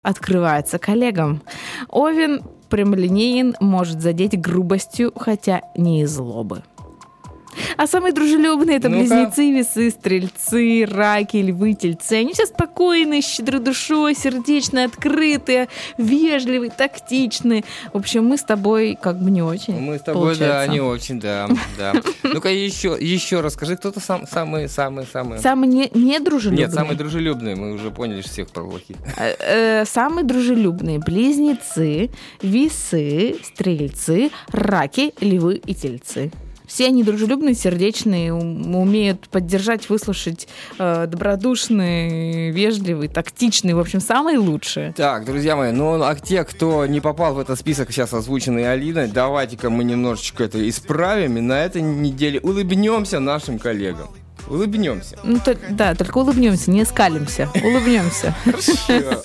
открывается коллегам. Овен прямолинеен, может задеть грубостью, хотя не из злобы. А самые дружелюбные — это близнецы, весы, стрельцы, раки, львы, тельцы. Они все спокойные, щедрой душой, сердечные, открытые, вежливые, тактичные. В общем, мы с тобой как бы не очень. Мы с тобой, получается. Да, не очень, да. Ну-ка еще расскажи, кто-то самый... Самый недружелюбный? Нет, самый дружелюбный. Мы уже поняли всех про плохих. Самые дружелюбные — близнецы, весы, стрельцы, раки, львы и тельцы. Все они дружелюбные, сердечные, умеют поддержать, выслушать, добродушные, вежливые, тактичные, в общем, самые лучшие. Так, друзья мои, ну а те, кто не попал в этот список, сейчас озвученный Алиной, давайте-ка мы немножечко это исправим и на этой неделе улыбнемся нашим коллегам. Улыбнемся. Ну, да, только улыбнемся, не скалимся. Улыбнемся. Хорошо.